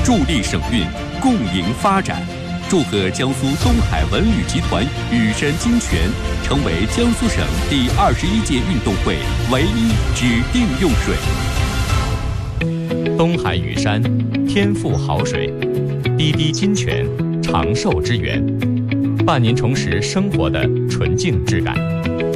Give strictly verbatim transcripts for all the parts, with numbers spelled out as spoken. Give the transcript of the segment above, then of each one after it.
助力省运，共赢发展。祝贺江苏东海文旅集团羽山金泉成为江苏省第二十一届运动会唯一指定用水。东海羽山，天赋好水；滴滴金泉，长寿之源，伴您重拾生活的纯净质感。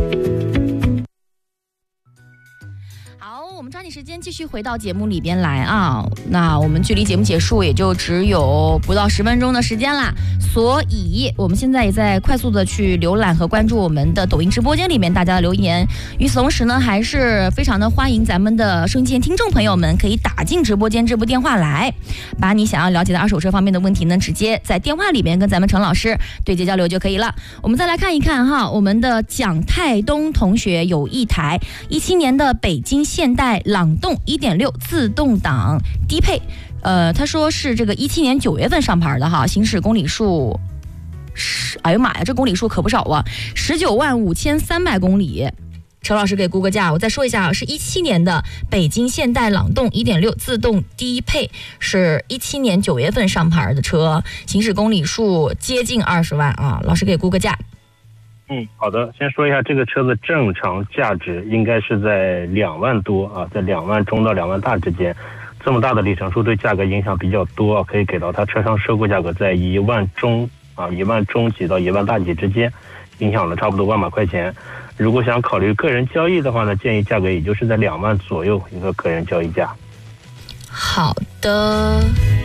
我们抓紧时间继续回到节目里边来啊！那我们距离节目结束也就只有不到十分钟的时间啦，所以我们现在也在快速的去浏览和关注我们的抖音直播间里面大家的留言。与此同时呢，还是非常的欢迎咱们的收音机听众朋友们可以打进直播间这部电话来，把你想要了解的二手车方面的问题呢，直接在电话里边跟咱们陈老师对接交流就可以了。我们再来看一看哈，我们的蒋泰东同学有一台一七年的北京现代朗动 一点六 自动挡低配，呃，他说是这个一七年九月份上牌的哈，行驶公里数，哎呦妈呀，这公里数可不少啊，十九万五千三百公里。陈老师给估个价，我再说一下，是一七年的北京现代朗动 一点六 自动低配，是一七年九月份上牌的车，行驶公里数接近二十万啊。老师给估个价。 嗯，好的，先说一下这个车的正常价值应该是在两万多啊，在两万中到两万大之间。这么大的里程数对价格影响比较多，可以给到它车商收购价格在一万中啊，一万中几到一万大几之间，影响了差不多万把块钱。如果想考虑个人交易的话呢，建议价格也就是在两万左右一个个人交易价。 好的。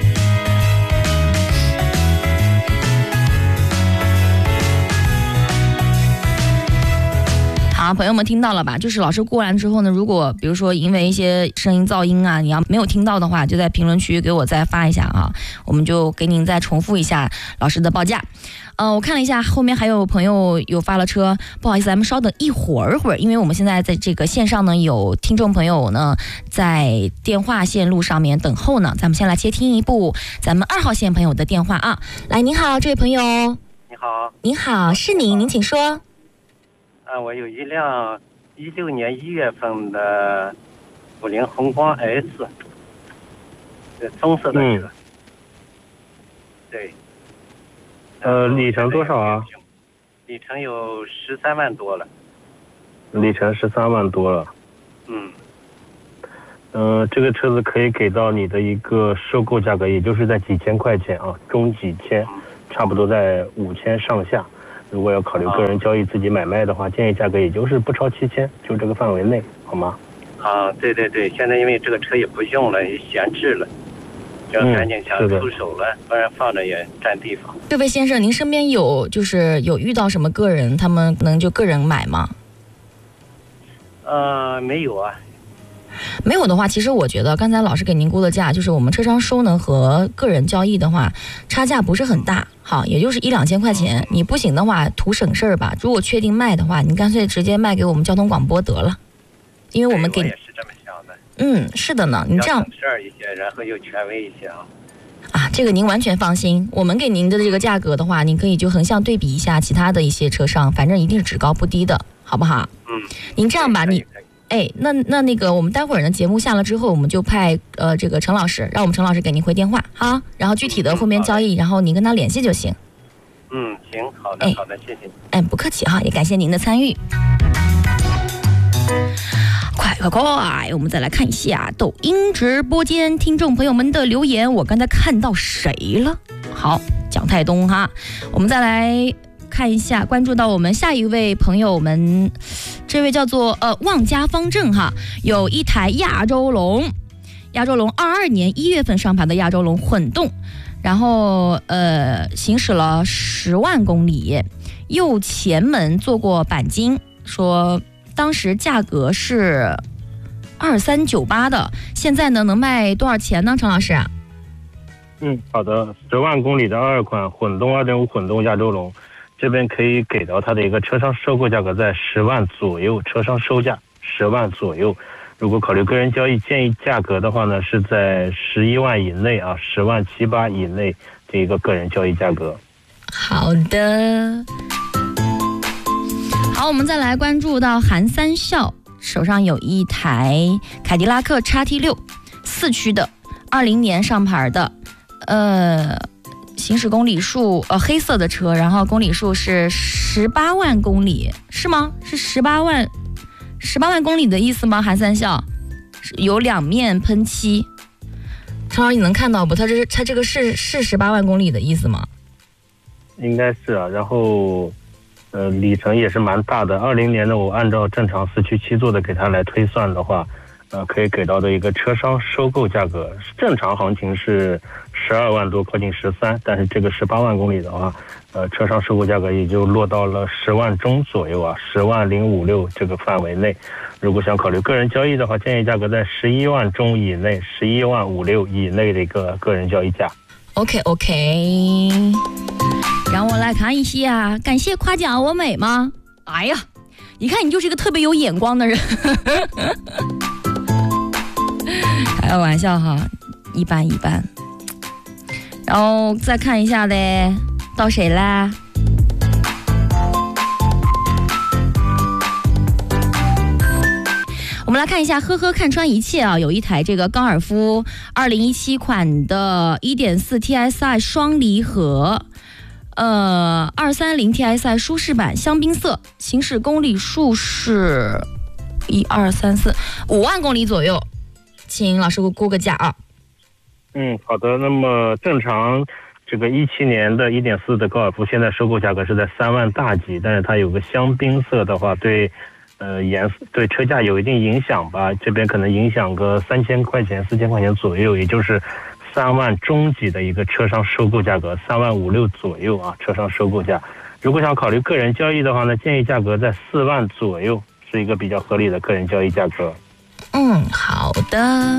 好，朋友们听到了吧？就是老师过完之后呢，如果比如说因为一些声音噪音啊，你要没有听到的话，就在评论区给我再发一下啊，我们就给您再重复一下老师的报价。呃，我看了一下后面还有朋友有发了车，不好意思，咱们稍等一会儿会儿，因为我们现在在这个线上呢有听众朋友呢在电话线路上面等候呢，咱们先来接听一部咱们二号线朋友的电话啊。来，您好，这位朋友。 你好。 您好，是您，您请说。 啊，我有一辆一六年一月份的五菱宏光 S， 棕色的车。嗯、对。 呃，里程多少啊？ 里程有十三万多了。 里程十三万多了。 嗯。 嗯、呃，这个车子可以给到你的一个收购价格，也就是在几千块钱啊，中几千，嗯、差不多在五千上下。如果要考虑个人交易自己买卖的话，建议价格也就是不超七千，就这个范围内，好吗？ 啊，对对对，现在因为这个车也不用了，也闲置了，就赶紧想出手了，嗯、不然放着也占地方。 这位先生，您身边有就是有遇到什么个人，他们能就个人买吗？ 呃，没有啊。 没有的话，其实我觉得刚才老师给您估的价，就是我们车商收呢和个人交易的话，差价不是很大，好，也就是一两千块钱。你不行的话，图省事儿吧。如果确定卖的话，你干脆直接卖给我们交通广播得了，因为我们给你。 我也是这么想的。 嗯，是的呢，你这样省事儿一些，然后又权威一些啊。 啊，这个您完全放心，我们给您的这个价格的话，您可以就横向对比一下其他的一些车商，反正一定是只高不低的，好不好？ 嗯。 您这样吧，你。哎，那那那个，我们待会儿呢，节目下了之后，我们就派呃这个陈老师，让我们陈老师给您回电话哈，然后具体的后面交易，然后您跟他联系就行。 嗯，行，好的，好的，谢谢你。 哎，不客气哈，也感谢您的参与。快快快，我们再来看一下抖音直播间听众朋友们的留言，我刚才看到谁了？好，蒋泰东哈，我们再来看一下，关注到我们下一位朋友们，这位叫做呃望家方正哈，有一台亚洲龙，亚洲龙二二年一月份上牌的亚洲龙混动，然后呃行驶了十万公里，右前门做过钣金，说当时价格是二三九八的，现在呢能卖多少钱呢？陈老师？ 嗯，好的，十万公里的二款混动二点五混动亚洲龙。这边可以给到它的一个车商收购价格在十万左右，车商收价十万左右。如果考虑个人交易，建议价格的话呢是在十一万以内啊，十万七八以内这一个个人交易价格。 好的，好，我们再来关注到韩三笑手上有一台凯迪拉克 X T 六四驱的，二零年上牌的。 呃，行驶公里数呃黑色的车，然后公里数是十八万公里，是吗？是十八万，十八万公里的意思吗？韩三笑，有两面喷漆。超你能看到不？它这是它这个是是十八万公里的意思吗？ 应该是啊，然后。呃，里程也是蛮大的。二零年的我按照正常四驱七座的给它来推算的话，呃，可以给到的一个车商收购价格，正常行情是十二万多，靠近十三，但是这个十八万公里的话，呃，车商收购价格也就落到了十万中左右啊，十万零五六这个范围内。如果想考虑个人交易的话，建议价格在十一万中以内，十一万五六以内的一个个人交易价。 OK OK。让我来看一下，感谢夸奖我美吗？哎呀，一看你就是一个特别有眼光的人。开个玩笑哈，一般一般。然后再看一下嘞，到谁啦？我们来看一下，呵呵看穿一切啊，有一台这个高尔夫二零一七款的 一点四 T S I 双离合。呃，二三零 T S I 舒适版香槟色，行驶公里数是一二三四五万公里左右，请老师给我估个价啊。 嗯，好的。那么正常这个一七年的一点四的高尔夫，现在收购价格是在三万大几，但是它有个香槟色的话，对呃颜色对车价有一定影响吧，这边可能影响个三千块钱、四千块钱左右，也就是。三万中级的一个车商收购价格，三万五六左右啊，车商收购价。如果想考虑个人交易的话呢，建议价格在四万左右，是一个比较合理的个人交易价格。 嗯，好的。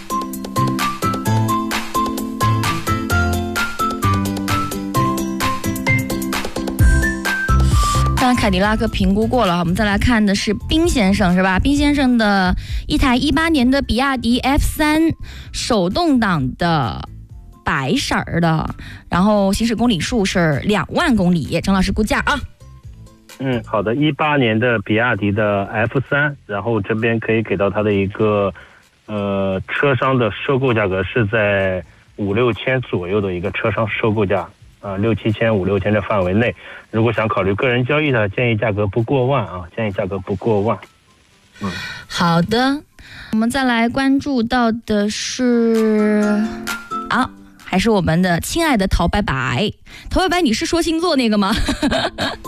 刚才凯迪拉克评估过了，我们再来看的是冰先生是吧？冰先生的一台一八年的比亚迪 F 三 手动挡的白色儿的，然后行驶公里数是两万公里，陈老师估价啊。 嗯，好的，一八年的比亚迪的 F 三，然后这边可以给到它的一个呃车商的收购价格是在五六千左右的一个车商收购价。啊，六七千、五六千的范围内，如果想考虑个人交易的，建议价格不过万啊，建议价格不过万。嗯， 好的，我们再来关注到的是啊，还是我们的亲爱的陶白白，陶白白，你是说星座那个吗？